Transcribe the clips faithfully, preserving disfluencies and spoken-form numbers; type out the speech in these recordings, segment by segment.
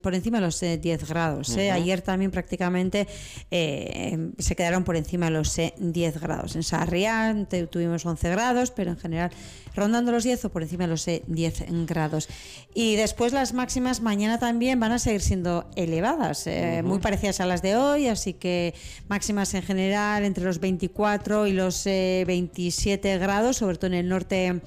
por encima de los eh, diez grados. ¿eh? Uh-huh. Ayer también prácticamente eh, se quedaron por encima de los eh, diez grados. En Sarriá tuvimos once grados, pero en general rondando los diez o por encima de los eh, diez grados. Y después las máximas mañana también van a seguir siendo elevadas, eh, uh-huh. muy parecidas a las de hoy, así que máximas en general entre los veinticuatro y los eh, veintisiete grados, sobre todo en el norte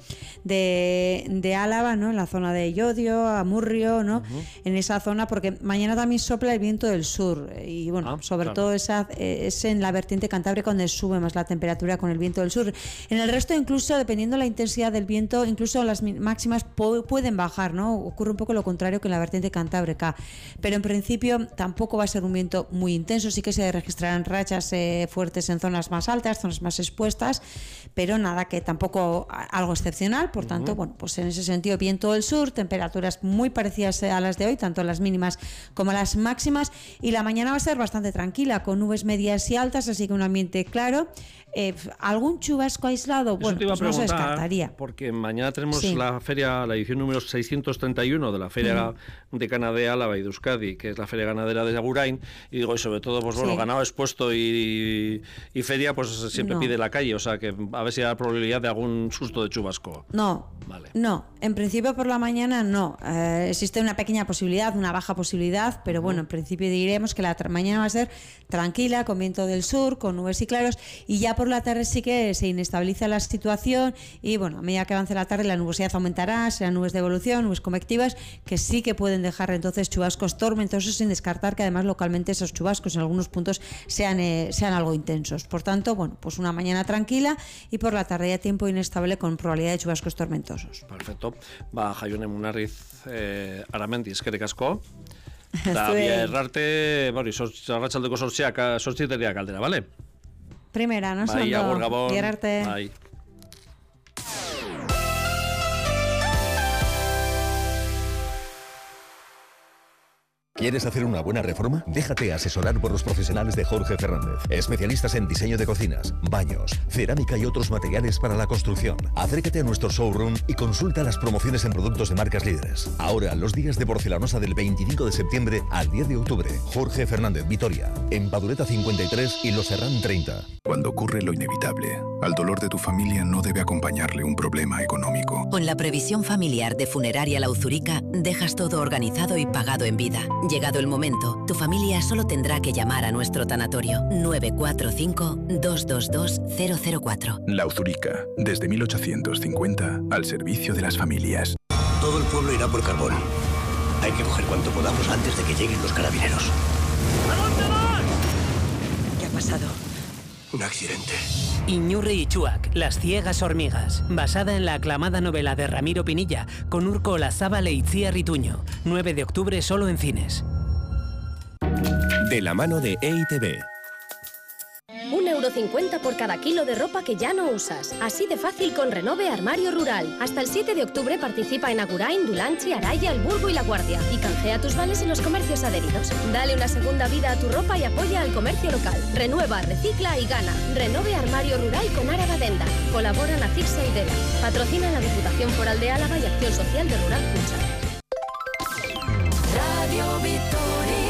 de, de Álava, ¿no? En la zona de Llodio, Amurrio, ¿no? Uh-huh. En esa zona, porque mañana también sopla el viento del sur y bueno, ah, sobre claro. todo esa, es en la vertiente cantábrica donde sube más la temperatura con el viento del sur. En el resto, incluso dependiendo de la intensidad del viento, incluso las máximas po- pueden bajar, ¿no? Ocurre un poco lo contrario que en la vertiente cantábrica, pero en principio tampoco va a ser un viento muy intenso. Sí que se registrarán rachas eh, fuertes en zonas más altas, zonas más expuestas, pero nada que tampoco algo excepcional. Por tanto, uh-huh. bueno, pues en ese sentido, viento del sur, temperaturas muy parecidas a las de hoy, tanto las mínimas como las máximas, y la mañana va a ser bastante tranquila, con nubes medias y altas, así que un ambiente claro. Eh, ¿Algún chubasco aislado? Bueno, pues no se descartaría. Porque mañana tenemos sí. la feria, la edición número seiscientos treinta y uno de la Feria mm. de Cana de Álava y de Euskadi, que es la feria ganadera de Agurain, y digo, y sobre todo, pues bueno, sí. ganado expuesto y, y feria, pues siempre no. pide la calle, o sea que a ver si hay la probabilidad de algún susto de chubasco. No, vale. no, en principio por la mañana no, eh, existe una pequeña posibilidad, una baja posibilidad, pero uh-huh. bueno, en principio diremos que la tra- mañana va a ser tranquila, con viento del sur, con nubes y claros, y ya por la tarde sí que se inestabiliza la situación y bueno, a medida que avance la tarde la nubosidad aumentará, serán nubes de evolución, nubes convectivas que sí que pueden dejar entonces chubascos tormentosos, sin descartar que además localmente esos chubascos en algunos puntos sean, eh, sean algo intensos. Por tanto, bueno, pues una mañana tranquila y por la tarde ya tiempo inestable con probabilidad de chubascos tormentosos. Perfecto. Ba, Jaione Munarriz eh, Aramendi, eskerrik asko. Da bierrarte, bueno, arratsaldeko zortziak, zortzieteriak aldera, vale? Primera, no sé. Bai, agur gabon. Bierarte. Bai. ¿Quieres hacer una buena reforma? Déjate asesorar por los profesionales de Jorge Fernández, especialistas en diseño de cocinas, baños, cerámica y otros materiales para la construcción. Acércate a nuestro showroom y consulta las promociones en productos de marcas líderes. Ahora, los días de porcelanosa del veinticinco de septiembre al diez de octubre. Jorge Fernández, Vitoria, en Padureta cincuenta y tres y Los Herrán treinta. Cuando ocurre lo inevitable, al dolor de tu familia no debe acompañarle un problema económico. Con la previsión familiar de Funeraria La Uzurica, dejas todo organizado y pagado en vida. Llegado el momento, tu familia solo tendrá que llamar a nuestro tanatorio nueve cuatro cinco, dos dos dos, cero cero cuatro. La Uzurica, desde mil ochocientos cincuenta, al servicio de las familias. Todo el pueblo irá por carbón. Hay que coger cuanto podamos antes de que lleguen los carabineros. ¿A dónde van? ¿Qué ha pasado? Un accidente. Iñurri y Chuac, Las ciegas hormigas, basada en la aclamada novela de Ramiro Pinilla, con Urko Olazábal e Itziar Ituño. nueve de octubre solo en cines. De la mano de E I T B. un euro cincuenta por cada kilo de ropa que ya no usas. Así de fácil con Renove Armario Rural. Hasta el siete de octubre participa en Agurain, Dulantzi, Araya, El Burgo y La Guardia. Y canjea tus vales en los comercios adheridos. Dale una segunda vida a tu ropa y apoya al comercio local. Renueva, recicla y gana. Renove Armario Rural con Araba Denda. Colaboran Acixa y Dela. Patrocina la Diputación Foral de Álava y Acción Social de Rural Funchal. Radio Victoria.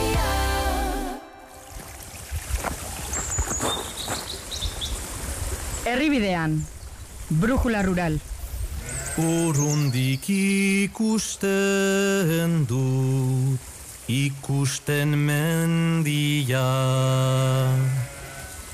Herribidean, Brújula Rural. Urrundik ikusten dut, ikusten mendia.